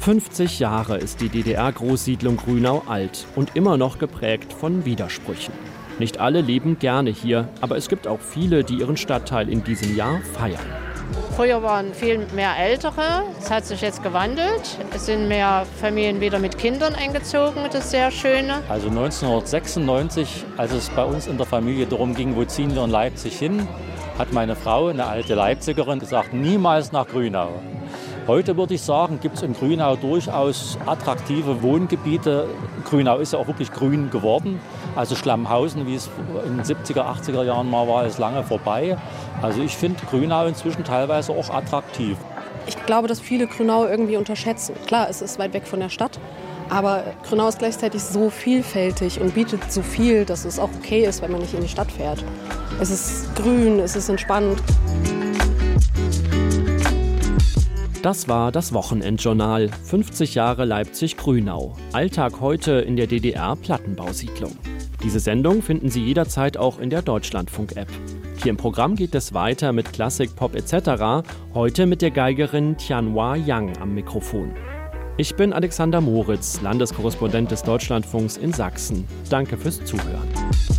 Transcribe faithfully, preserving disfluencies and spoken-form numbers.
fünfzig Jahre ist die D D R-Großsiedlung Grünau alt und immer noch geprägt von Widersprüchen. Nicht alle leben gerne hier, aber es gibt auch viele, die ihren Stadtteil in diesem Jahr feiern. Früher waren viel mehr Ältere, es hat sich jetzt gewandelt. Es sind mehr Familien wieder mit Kindern eingezogen, das ist sehr schön. Also neunzehnhundertsechsundneunzig, als es bei uns in der Familie darum ging, wo ziehen wir in Leipzig hin, hat meine Frau, eine alte Leipzigerin, gesagt, niemals nach Grünau. Heute würde ich sagen, gibt es in Grünau durchaus attraktive Wohngebiete. Grünau ist ja auch wirklich grün geworden. Also Schlammhausen, wie es in den siebziger, achtziger Jahren mal war, ist lange vorbei. Also ich finde Grünau inzwischen teilweise auch attraktiv. Ich glaube, dass viele Grünau irgendwie unterschätzen. Klar, es ist weit weg von der Stadt, aber Grünau ist gleichzeitig so vielfältig und bietet so viel, dass es auch okay ist, wenn man nicht in die Stadt fährt. Es ist grün, es ist entspannt. Das war das Wochenendjournal. fünfzig Jahre Leipzig-Grünau. Alltag heute in der D D R-Plattenbausiedlung. Diese Sendung finden Sie jederzeit auch in der Deutschlandfunk-App. Hier im Programm geht es weiter mit Klassik, Pop et cetera. Heute mit der Geigerin Tianhua Yang am Mikrofon. Ich bin Alexander Moritz, Landeskorrespondent des Deutschlandfunks in Sachsen. Danke fürs Zuhören.